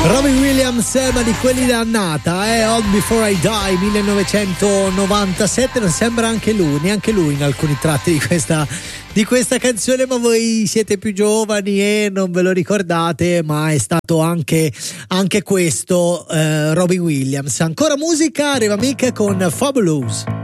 Robbie Williams, ma di quelli dannata, All Before I Die 1997. Non sembra anche lui, neanche lui in alcuni tratti di questa canzone, ma voi siete più giovani e non ve lo ricordate, ma è stato anche questo Robbie Williams. Ancora musica, arriva Mick con Fabulous.